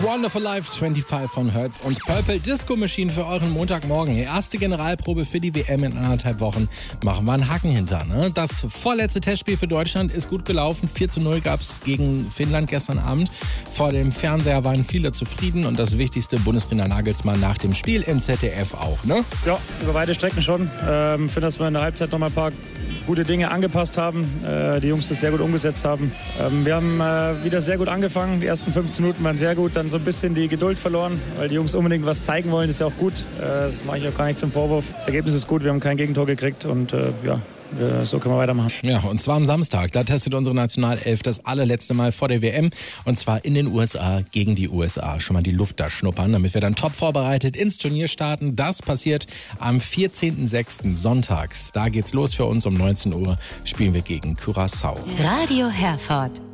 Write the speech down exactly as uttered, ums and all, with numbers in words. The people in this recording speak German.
Wonderful Life fünfundzwanzig von Hertz und Purple Disco Machine für euren Montagmorgen. Erste Generalprobe für die W M in anderthalb Wochen. Machen wir einen Haken hinter. Ne? Das vorletzte Testspiel für Deutschland ist gut gelaufen. vier zu null gab es gegen Finnland gestern Abend. Vor dem Fernseher waren viele zufrieden und das Wichtigste, Bundestrainer Nagelsmann nach dem Spiel im Z D F auch. Ne? Ja, über weite Strecken schon. Ich ähm, finde, dass wir in der Halbzeit noch mal ein paar gute Dinge angepasst haben. Äh, die Jungs das sehr gut umgesetzt haben. Ähm, wir haben äh, wieder sehr gut angefangen. Die ersten fünfzehn Minuten waren sehr gut. Dann so ein bisschen die Geduld verloren, weil die Jungs unbedingt was zeigen wollen. Das ist ja auch gut. Äh, das mache ich auch gar nicht zum Vorwurf. Das Ergebnis ist gut. Wir haben kein Gegentor gekriegt und äh, ja, so können wir weitermachen. Ja, und zwar am Samstag. Da testet unsere Nationalelf das allerletzte Mal vor der W M. Und zwar in den U S A gegen die U S A. Schon mal die Luft da schnuppern, damit wir dann top vorbereitet ins Turnier starten. Das passiert am vierzehnten sechsten sonntags. Da geht's los für uns. Um neunzehn Uhr spielen wir gegen Curaçao. Radio Herford.